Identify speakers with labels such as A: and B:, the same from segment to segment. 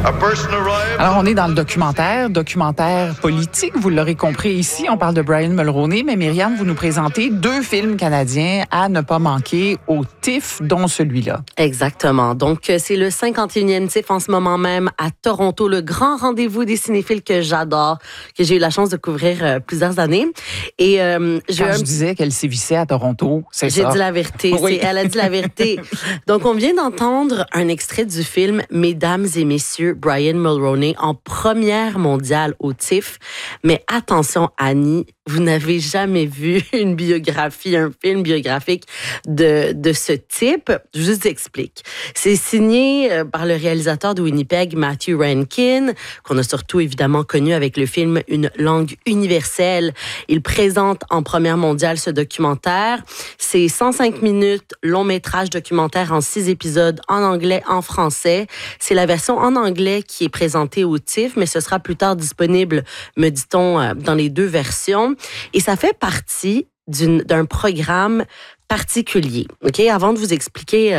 A: Alors, on est dans le documentaire politique. Vous l'aurez compris ici, on parle de Brian Mulroney. Mais Myriam, vous nous présentez 2 films canadiens à ne pas manquer au TIFF, dont celui-là.
B: Exactement. Donc, c'est le 51e TIFF en ce moment même à Toronto, le grand rendez-vous des cinéphiles que j'adore, que j'ai eu la chance de couvrir plusieurs années. Et
A: je disais qu'elle sévissait à Toronto, c'est ça.
B: J'ai dit la vérité.
A: Oui.
B: Elle a dit la vérité. Donc, on vient d'entendre un extrait du film « Mesdames et messieurs, Brian Mulroney » en première mondiale au TIFF. Mais attention, Annie, vous n'avez jamais vu une biographie, un film biographique de ce type. Je vous explique. C'est signé par le réalisateur de Winnipeg, Matthew Rankin, qu'on a surtout évidemment connu avec le film Une langue universelle. Il présente en première mondiale ce documentaire. C'est 105 minutes, long métrage documentaire en 6 épisodes en anglais, en français. C'est la version en anglais qui est présentée au TIFF, mais ce sera plus tard disponible, me dit-on, dans les 2 versions. Et ça fait partie d'un programme particulier. OK? Avant de vous expliquer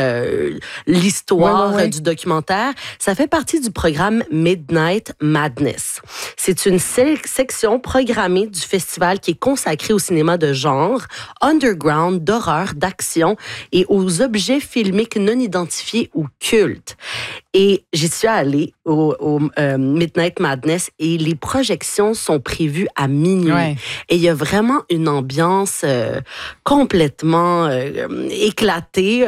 B: l'histoire du documentaire, ça fait partie du programme Midnight Madness. C'est une section programmée du festival qui est consacrée au cinéma de genre, underground, d'horreur, d'action et aux objets filmiques non identifiés ou cultes. Et j'y suis allée au Midnight Madness et les projections sont prévues à minuit. Ouais. Et il y a vraiment une ambiance complètement éclatée.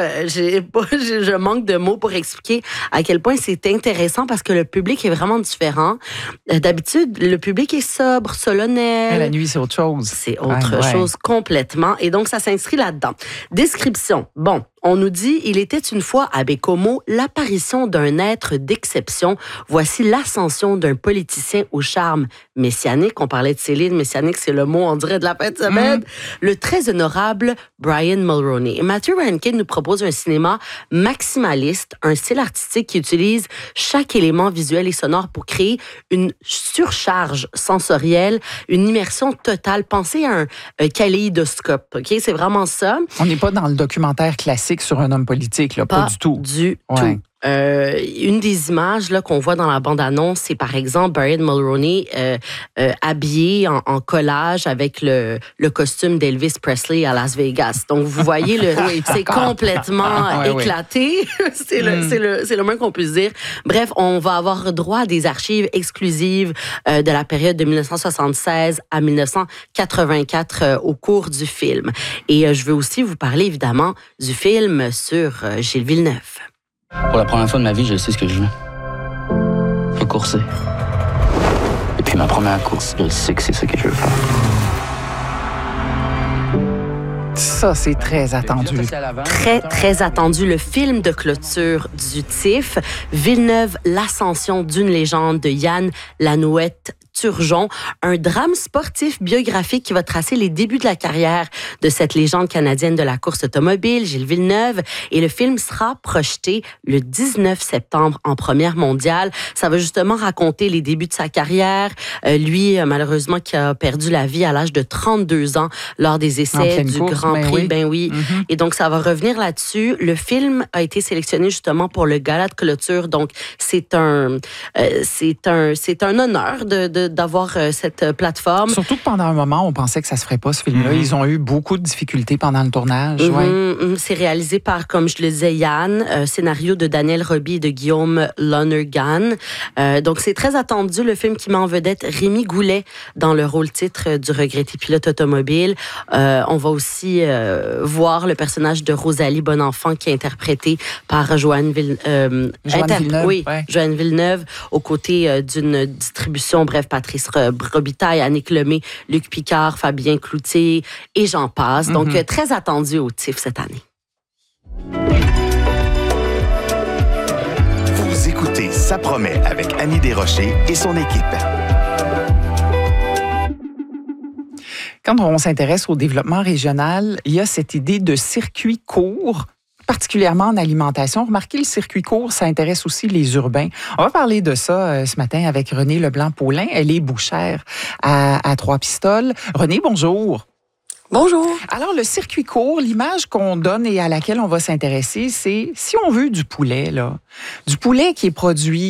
B: Je manque de mots pour expliquer à quel point c'est intéressant parce que le public est vraiment différent. D'habitude, le public est sobre, solennel.
A: Et la nuit, c'est autre chose.
B: C'est autre chose complètement. Et donc, ça s'inscrit là-dedans. Description. Bon. On nous dit, il était une fois à Bécomo l'apparition d'un être d'exception. Voici l'ascension d'un politicien au charme messianique. On parlait de Céline, messianique, c'est le mot, on dirait, de la fin de semaine. Le très honorable Brian Mulroney. Et Matthew Rankin nous propose un cinéma maximaliste, un style artistique qui utilise chaque élément visuel et sonore pour créer une surcharge sensorielle, une immersion totale. Pensez à un kaléidoscope, OK? C'est vraiment ça.
A: On n'est pas dans le documentaire classique sur un homme politique, là, pas du tout.
B: Du tout. Une des images là, qu'on voit dans la bande-annonce, c'est par exemple Brian Mulroney habillé en collage avec le costume d'Elvis Presley à Las Vegas. Donc, vous voyez, c'est complètement éclaté. C'est le moins qu'on puisse dire. Bref, on va avoir droit à des archives exclusives de la période de 1976 à 1984 au cours du film. Et je veux aussi vous parler, évidemment, du film sur Gilles Villeneuve.
C: Pour la première fois de ma vie, je sais ce que je veux. Je veux courser. Et puis ma première course, je sais que c'est ce que je veux faire.
A: Ça, c'est très attendu.
B: Très, très attendu. Le film de clôture du TIFF, Villeneuve, l'ascension d'une légende de Yann Lanouette Turgeon, un drame sportif biographique qui va tracer les débuts de la carrière de cette légende canadienne de la course automobile, Gilles Villeneuve, et le film sera projeté le 19 septembre en première mondiale. Ça va justement raconter les débuts de sa carrière. Lui, malheureusement, qui a perdu la vie à l'âge de 32 ans lors des essais du Grand Prix. Ben oui. Mm-hmm. Et donc, ça va revenir là-dessus. Le film a été sélectionné justement pour le gala de clôture. Donc, c'est un honneur d'avoir cette plateforme.
A: Surtout que pendant un moment, on pensait que ça se ferait pas, ce film-là. Ils ont eu beaucoup de difficultés pendant le tournage.
B: C'est réalisé par, comme je le disais, Yann, scénario de Daniel Roby et de Guillaume Lonergan. Donc, c'est très attendu, le film qui met en vedette Rémi Goulet dans le rôle-titre du regretté pilote automobile. On va aussi voir le personnage de Rosalie Bonenfant qui est interprété par Joanne Villeneuve. Joanne Villeneuve, aux côtés d'une distribution, bref, Patrice Robitaille, Annick Lemay, Luc Picard, Fabien Cloutier et j'en passe. Donc, très attendu au TIFF cette année.
D: Vous écoutez Ça promet avec Annie Desrochers et son équipe.
A: Quand on s'intéresse au développement régional, il y a cette idée de circuit court, particulièrement en alimentation. Remarquez, le circuit court, ça intéresse aussi les urbains. On va parler de ça ce matin avec Renée Leblanc-Paulin. Elle est bouchère à Trois-Pistoles. Renée, bonjour.
E: Bonjour.
A: Alors, le circuit court, l'image qu'on donne et à laquelle on va s'intéresser, c'est, si on veut du poulet, là, du poulet qui est produit